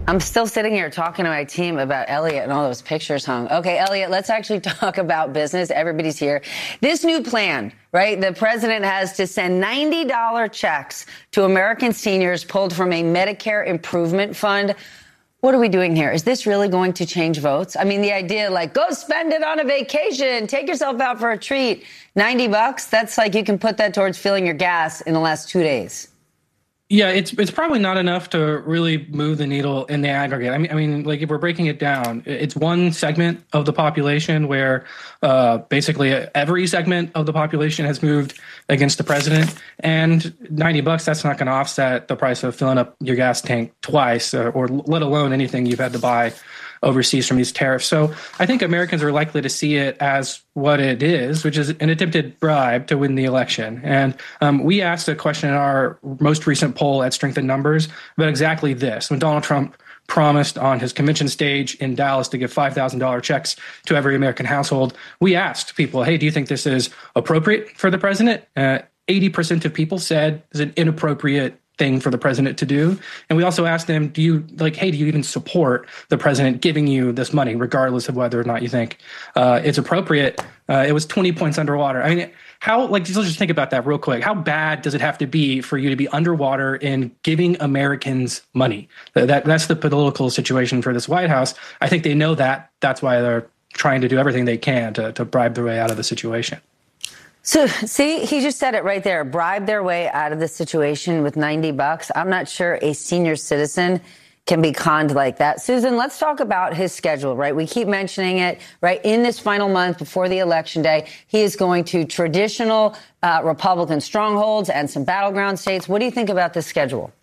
I'm still sitting here talking to my team about Elliot and all those pictures hung. Okay, Elliot, let's actually talk about business. Everybody's here. This new plan, right? The president has to send $90 checks to American seniors pulled from a Medicare improvement fund. What are we doing here? Is this really going to change votes? I mean, the idea like go spend it on a vacation, take yourself out for a treat. $90, that's like you can put that towards filling your gas in the last 2 days. Yeah, it's probably not enough to really move the needle in the aggregate. I mean, like if we're breaking it down, it's one segment of the population where basically every segment of the population has moved against the president, and $90 that's not going to offset the price of filling up your gas tank twice, or let alone anything you've had to buy overseas from these tariffs. So I think Americans are likely to see it as what it is, which is an attempted bribe to win the election. And we asked a question in our most recent poll at Strength in Numbers about exactly this. When Donald Trump promised on his convention stage in Dallas to give $5,000 checks to every American household, we asked people, hey, do you think this is appropriate for the president? 80% of people said it's an inappropriate thing for the president to do. And we also asked them, do you even support the president giving you this money, regardless of whether or not you think it's appropriate? It was 20 points underwater. I mean, let's just think about that real quick. How bad does it have to be for you to be underwater in giving Americans money? That's the political situation for this White House. I think they know that. That's why they're trying to do everything they can to bribe their way out of the situation. So, see, he just said it right there. Bribe their way out of the situation with $90. I'm not sure a senior citizen can be conned like that. Susan, let's talk about his schedule, right? We keep mentioning it, right? In this final month before the election day, he is going to traditional Republican strongholds and some battleground states. What do you think about this schedule?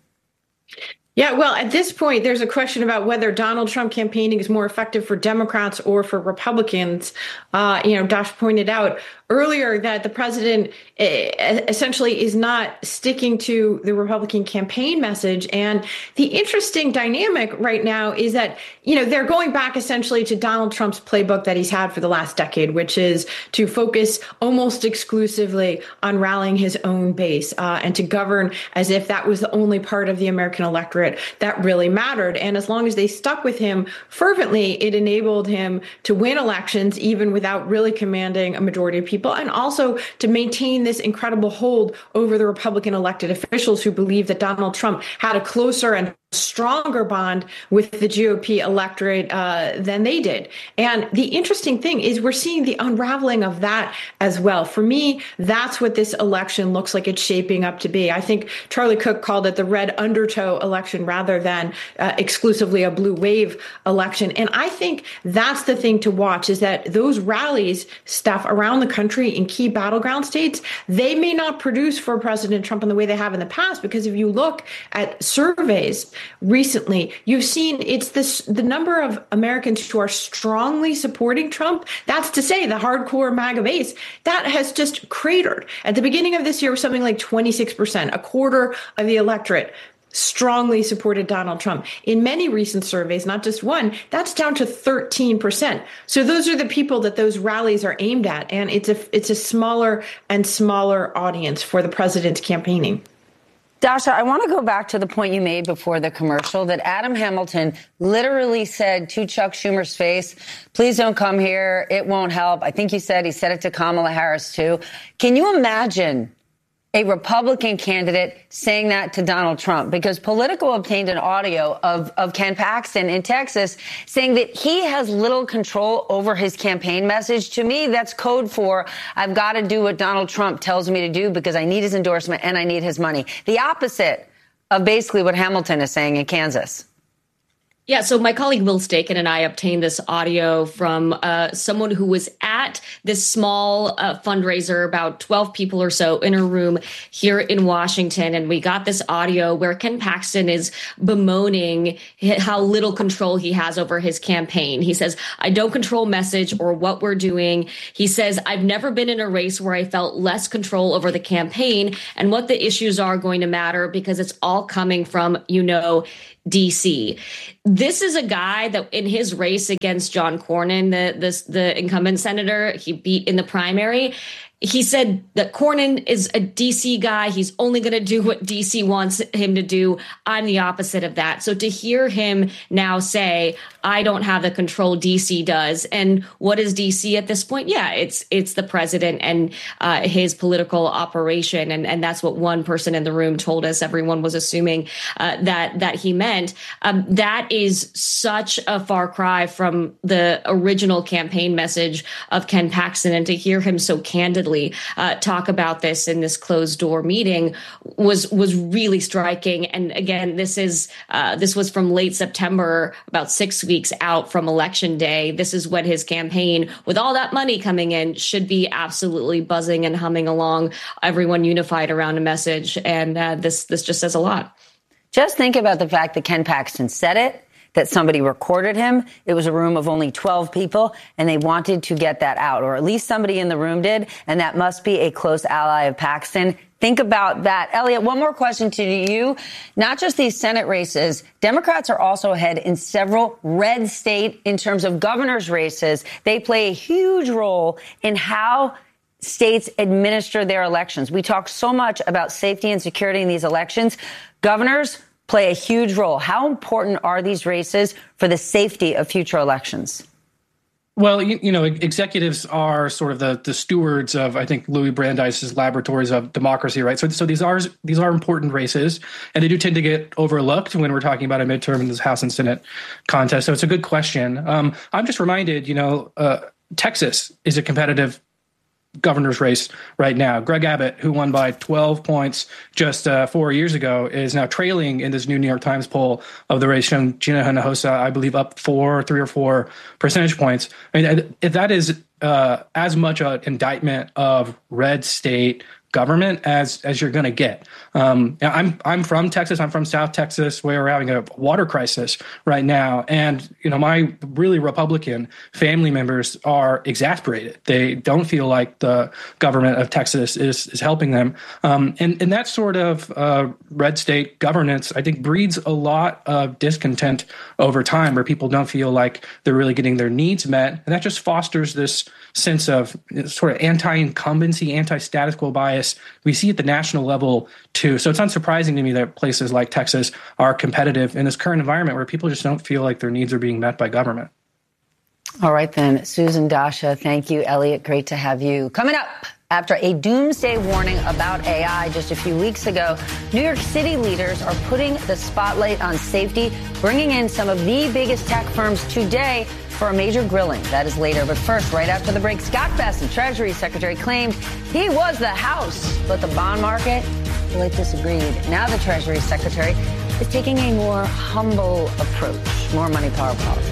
Yeah, well, at this point, there's a question about whether Donald Trump campaigning is more effective for Democrats or for Republicans. Dash pointed out earlier that the president essentially is not sticking to the Republican campaign message. And the interesting dynamic right now is that, they're going back essentially to Donald Trump's playbook that he's had for the last decade, which is to focus almost exclusively on rallying his own base and to govern as if that was the only part of the American electorate that really mattered. And as long as they stuck with him fervently, it enabled him to win elections even without really commanding a majority of people, and also to maintain this incredible hold over the Republican elected officials who believe that Donald Trump had a closer and stronger bond with the GOP electorate than they did. And the interesting thing is we're seeing the unraveling of that as well. For me, that's what this election looks like it's shaping up to be. I think Charlie Cook called it the red undertow election rather than exclusively a blue wave election. And I think that's the thing to watch, is that those rallies, Steph, around the country in key battleground states, they may not produce for President Trump in the way they have in the past, because if you look at surveys recently, you've seen the number of Americans who are strongly supporting Trump, that's to say the hardcore MAGA base, that has just cratered. At the beginning of this year, it was something like 26%, a quarter of the electorate strongly supported Donald Trump. In many recent surveys, not just one, that's down to 13%. So those are the people that those rallies are aimed at. And it's a smaller and smaller audience for the president's campaigning. Dasha, I want to go back to the point you made before the commercial that Adam Hamilton literally said to Chuck Schumer's face, please don't come here. It won't help. I think he said it to Kamala Harris, too. Can you imagine a Republican candidate saying that to Donald Trump? Because Politico obtained an audio of Ken Paxton in Texas saying that he has little control over his campaign message. To me, that's code for I've got to do what Donald Trump tells me to do because I need his endorsement and I need his money. The opposite of basically what Hamilton is saying in Kansas. Yeah, so my colleague Will Staken and I obtained this audio from someone who was at this small fundraiser, about 12 people or so in a room here in Washington. And we got this audio where Ken Paxton is bemoaning how little control he has over his campaign. He says, I don't control message or what we're doing. He says, I've never been in a race where I felt less control over the campaign and what the issues are going to matter, because it's all coming from, DC. This is a guy that in his race against John Cornyn, the incumbent senator he beat in the primary, he said that Cornyn is a DC guy. He's only going to do what DC wants him to do. I'm the opposite of that. So to hear him now say, I don't have the control, DC does. And what is DC at this point? Yeah, it's the president and his political operation. And that's what one person in the room told us. Everyone was assuming that he meant. That is such a far cry from the original campaign message of Ken Paxton. And to hear him so candidly talk about this in this closed door meeting was really striking. And again, this was from late September, about 6 weeks out from Election Day. This is when his campaign, with all that money coming in, should be absolutely buzzing and humming along, everyone unified around a message. And this just says a lot. Just think about the fact that Ken Paxton said it, that somebody recorded him. It was a room of only 12 people, and they wanted to get that out, or at least somebody in the room did, and that must be a close ally of Paxton. Think about that. Elliot, one more question to you. Not just these Senate races, Democrats are also ahead in several red state in terms of governor's races. They play a huge role in how states administer their elections. We talk so much about safety and security in these elections. Governors play a huge role. How important are these races for the safety of future elections? Well, executives are sort of the stewards of, I think, Louis Brandeis's laboratories of democracy, right? So these are important races, and they do tend to get overlooked when we're talking about a midterm in this House and Senate contest. So it's a good question. I'm just reminded, Texas is a competitive governor's race right now. Greg Abbott, who won by 12 points just 4 years ago, is now trailing in this new New York Times poll of the race, showing Gina Hinojosa, I believe, up 3 or 4 percentage points. I mean, if that is as much an indictment of red state government as you're going to get. I'm from Texas. I'm from South Texas, where we're having a water crisis right now. And, my really Republican family members are exasperated. They don't feel like the government of Texas is helping them. And that sort of red state governance, I think, breeds a lot of discontent over time, where people don't feel like they're really getting their needs met. And that just fosters this sense of sort of anti-incumbency, anti-status quo bias. We see at the national level too. So it's unsurprising to me that places like Texas are competitive in this current environment where people just don't feel like their needs are being met by government. All right, then. Susan, Dasha, thank you. Elliot, great to have you. Coming up, after a doomsday warning about AI just a few weeks ago, New York City leaders are putting the spotlight on safety, bringing in some of the biggest tech firms today for a major grilling. That is later. But first, right after the break, Scott Bessent, Treasury Secretary, claimed he was the House, but the bond market, well, it disagreed. Now the Treasury Secretary is taking a more humble approach. More Money, Power, Politics.